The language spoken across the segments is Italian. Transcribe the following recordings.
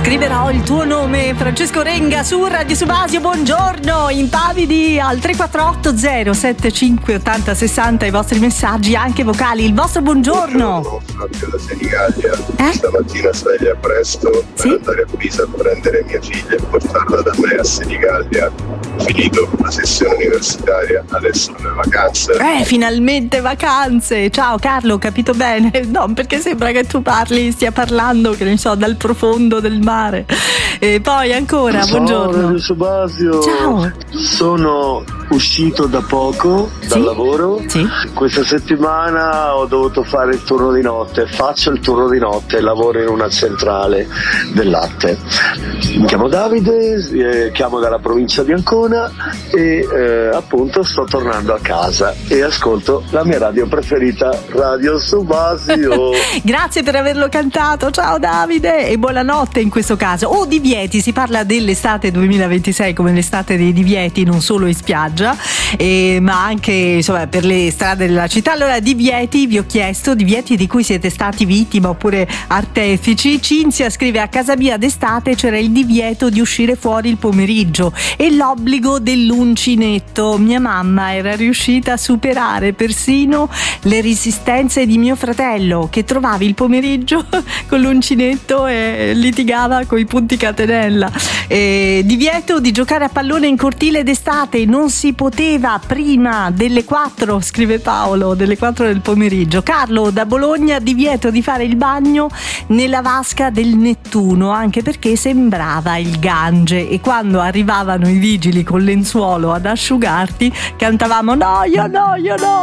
Scriverò il tuo nome. Francesco Renga su Radio Subasio, buongiorno. Impavidi al 348 075 80 60 i vostri messaggi, anche vocali. Il vostro buongiorno. Fabio da Senigallia. Stamattina sveglia presto per andare a Pisa a prendere mia figlia e portarla da me a Senigallia. Finito la sessione universitaria, adesso le vacanze. Finalmente vacanze. Ciao Carlo, ho capito bene. No, perché sembra che tu stia parlando, che ne so, dal profondo del mare. E poi ancora, buongiorno. Radio Subasio. Ciao. Sono uscito da poco dal lavoro. Sì. Questa settimana ho dovuto fare il turno di notte. Faccio il turno di notte, lavoro in una centrale del latte. Mi chiamo Davide, chiamo dalla provincia di Ancona e appunto sto tornando a casa e ascolto la mia radio preferita, Radio Subasio. Grazie per averlo cantato. Ciao Davide e buonanotte in questo caso. Divieti, si parla dell'estate 2026 come l'estate dei divieti, non solo in spiaggia, ma anche insomma per le strade della città. Allora, divieti, vi ho chiesto, divieti di cui siete stati vittima oppure artefici. Cinzia scrive: a casa mia d'estate c'era il divieto di uscire fuori il pomeriggio e l'obbligo dell'uncinetto. Mia mamma era riuscita a superare persino le resistenze di mio fratello, che trovava il pomeriggio con l'uncinetto e litigava coi punti catenella. Divieto di giocare a pallone in cortile d'estate, non si poteva prima delle 4, scrive Paolo, delle 4 del pomeriggio. Carlo da Bologna: divieto di fare il bagno nella vasca del Nettuno, anche perché sembrava il Gange, e quando arrivavano i vigili con lenzuolo ad asciugarti cantavamo no, io no,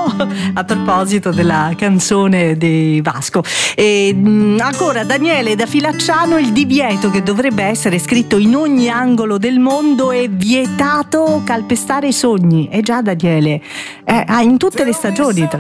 a proposito della canzone di Vasco. Ancora Daniele da Filacciano: il divieto che dovrebbe essere scritto in ogni angolo del mondo è vietato calpestare i sogni. Già Daniele, in tutte le stagioni tra